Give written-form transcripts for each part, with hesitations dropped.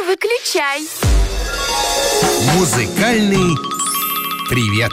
Выключай. Музыкальный привет.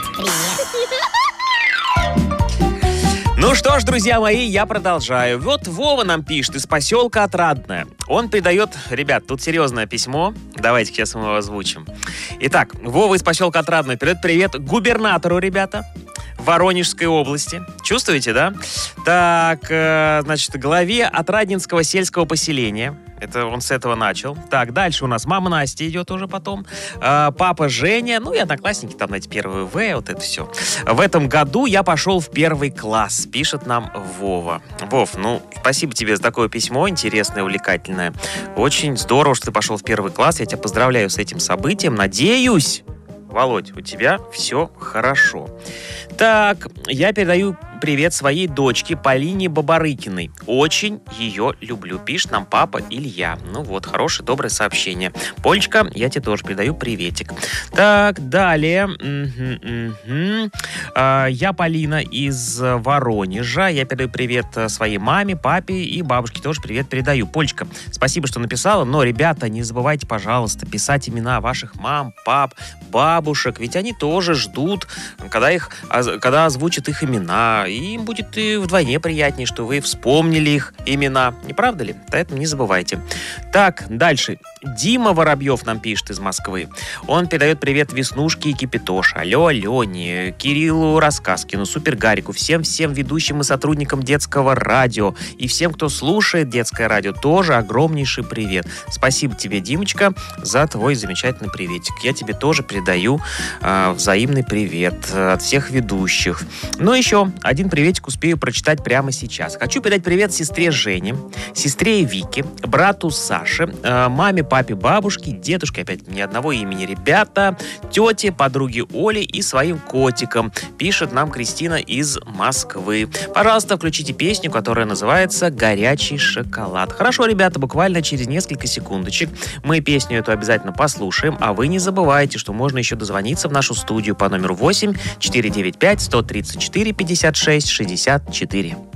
Ну что ж, друзья мои, я продолжаю. Вот Вова нам пишет из поселка Отрадное. Он передает, ребят, тут серьезное письмо. Давайте сейчас мы его озвучим. Итак, Вова из поселка Отрадное передает привет губернатору, ребята, Воронежской области. Чувствуете, да? Так, значит, главе Отрадненского сельского поселения. Это он с этого начал. Так, дальше у нас мама Настя идет уже потом. Папа Женя. Ну и одноклассники, там, знаете, первый В, вот это все. В этом году я пошел в 1 класс, пишет нам Вова. Вов, ну, спасибо тебе за такое письмо, интересное, увлекательное. Очень здорово, что ты пошел в 1 класс. Я тебя поздравляю с этим событием. Надеюсь, Володь, у тебя все хорошо. Так, я передаю привет своей дочке Полине Бабарыкиной. Очень ее люблю, пишет нам папа Илья. Ну вот, хорошее, доброе сообщение. Полечка, я тебе тоже передаю приветик. Так, далее. Я Полина из Воронежа. Я передаю привет своей маме, папе и бабушке. Тоже привет передаю. Полечка, спасибо, что написала. Но, ребята, не забывайте, пожалуйста, писать имена ваших мам, пап, бабушек. Ведь они тоже ждут, когда озвучат их имена. И им будет и вдвойне приятнее, что вы вспомнили их имена. Не правда ли? Поэтому не забывайте. Так, дальше. Дима Воробьев нам пишет из Москвы. Он передает привет Веснушке и Кипятоше, алло, Алене, Кириллу Рассказкину, Супер Гарику, всем ведущим и сотрудникам детского радио. И всем, кто слушает детское радио, тоже огромнейший привет. Спасибо тебе, Димочка, за твой замечательный приветик. Я тебе тоже передаю взаимный привет от всех ведущих. Ну, еще один приветик успею прочитать прямо сейчас. Хочу передать привет сестре Жене, сестре Вике, брату Саше, маме, папе, бабушке, дедушке, опять ни одного имени, ребята, тете, подруге Оле и своим котикам. Пишет нам Кристина из Москвы. Пожалуйста, включите песню, которая называется «Горячий шоколад». Хорошо, ребята, буквально через несколько секундочек мы песню эту обязательно послушаем, а вы не забывайте, что можно еще дозвониться в нашу студию по номеру 8 495 134 56 64.